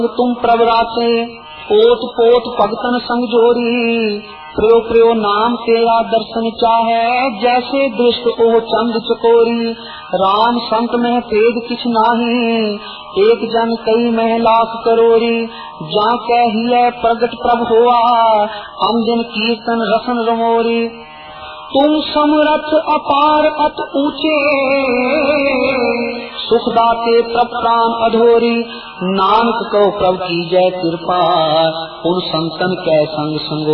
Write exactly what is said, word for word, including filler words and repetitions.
तुम प्रभ राखे पोत पोत भगतन संग जोरी, प्रियो प्रियो नाम तेरा दर्शन चाहे, जैसे दृष्ट ओ चंद चकोरी। राम संत में भेद किछ नाही, एक जन कई में लाख करोरी। जा कहिए प्रगट प्रभ हुआ, हम दिन कीर्तन रसन रमोरी। तुम समरथ अपार अत ऊंचे, सुखदाते प्रभ प्राण अधोरी। नानक को प्रभ की जय कृपा, उन संतन कै संग संगो।